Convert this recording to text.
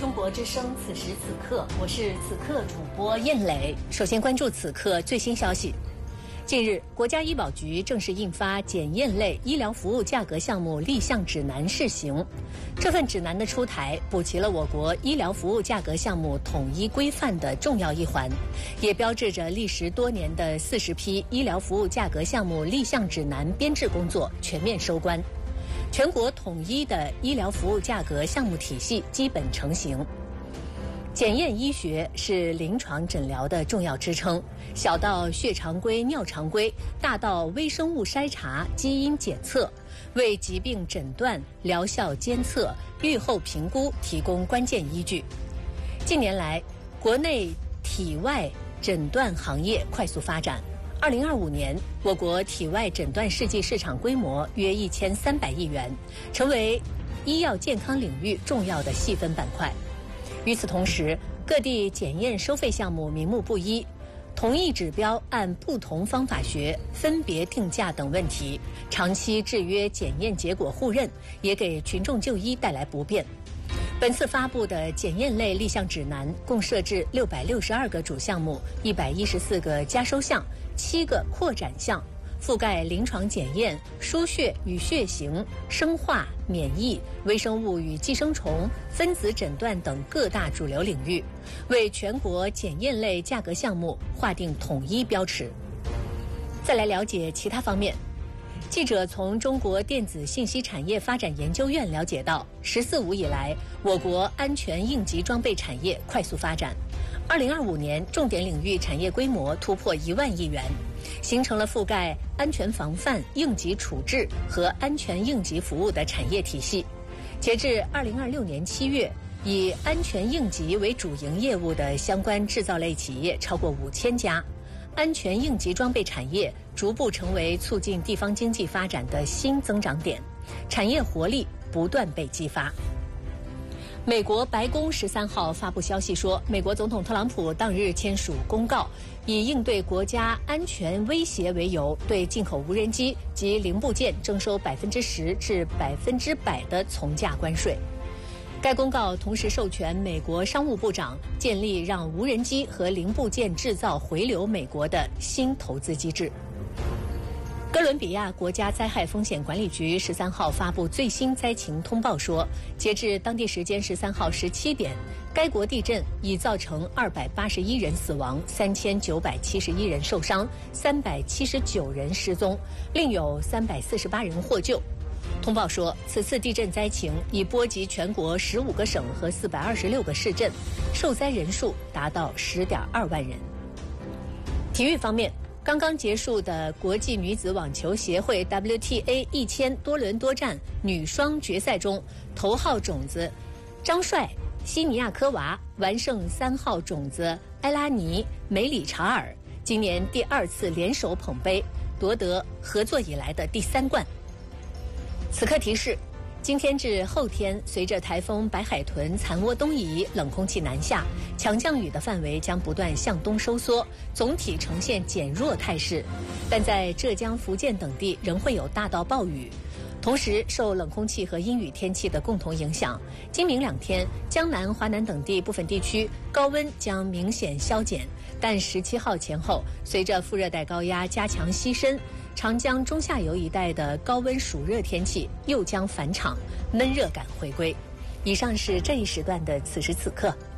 中国之声，此时此刻，我是此刻主播燕磊。首先关注此刻最新消息。近日，国家医保局正式印发检验类医疗服务价格项目立项指南试行。这份指南的出台，补齐了我国医疗服务价格项目统一规范的重要一环，也标志着历时多年的40批医疗服务价格项目立项指南编制工作全面收官。全国统一的医疗服务价格项目体系基本成型。检验医学是临床诊疗的重要支撑，小到血常规、尿常规，大到微生物筛查、基因检测，为疾病诊断、疗效监测、预后评估提供关键依据。近年来，国内体外诊断行业快速发展。2025年，我国体外诊断试剂市场规模约1300亿元，成为医药健康领域重要的细分板块。与此同时，各地检验收费项目名目不一，同一指标按不同方法学分别定价等问题，长期制约检验结果互认，也给群众就医带来不便。本次发布的检验类立项指南共设置662个主项目、114个加收项、7个扩展项，覆盖临床检验、输血与血型、生化、免疫、微生物与寄生虫、分子诊断等各大主流领域，为全国检验类价格项目划定统一标尺。再来了解其他方面。记者从中国电子信息产业发展研究院了解到，“14+5”以来，我国安全应急装备产业快速发展。2025年，重点领域产业规模突破1万亿元，形成了覆盖安全防范、应急处置和安全应急服务的产业体系。截至2026年7月，以安全应急为主营业务的相关制造类企业超过5000家。安全应急装备产业逐步成为促进地方经济发展的新增长点，产业活力不断被激发。美国白宫13号发布消息说，美国总统特朗普当日签署公告，以应对国家安全威胁为由，对进口无人机及零部件征收10%至100%的从价关税。该公告同时授权美国商务部长建立让无人机和零部件制造回流美国的新投资机制。哥伦比亚国家灾害风险管理局13号发布最新灾情通报说，截至当地时间13号17点，该国地震已造成281人死亡、3971人受伤、379人失踪，另有348人获救。通报说，此次地震灾情已波及全国15个省和426个市镇，受灾人数达到10.2万人。体育方面，刚刚结束的国际女子网球协会 WTA 1000多轮多战女双决赛中，头号种子张帅、西尼亚科娃完胜3号种子埃拉尼、梅里查尔，今年第2次联手捧杯，夺得合作以来的第3冠。此刻提示，今天至后天，随着台风白海豚残涡东移，冷空气南下，强降雨的范围将不断向东收缩，总体呈现减弱态势。但在浙江、福建等地仍会有大到暴雨。同时，受冷空气和阴雨天气的共同影响，今明2天，江南、华南等地部分地区高温将明显消减，但17号前后，随着副热带高压加强西伸，长江中下游一带的高温暑热天气又将返场，闷热感回归。以上是这一时段的此时此刻。